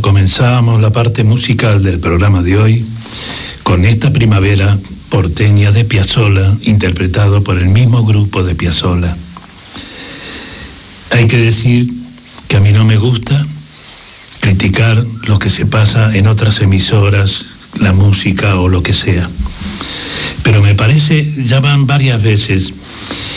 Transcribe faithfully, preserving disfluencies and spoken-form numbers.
comenzábamos la parte musical del programa de hoy con esta primavera porteña de Piazzolla, interpretado por el mismo grupo de Piazzolla. Hay que decir que a mí no me gusta criticar lo que se pasa en otras emisoras, la música o lo que sea. Pero me parece, ya van varias veces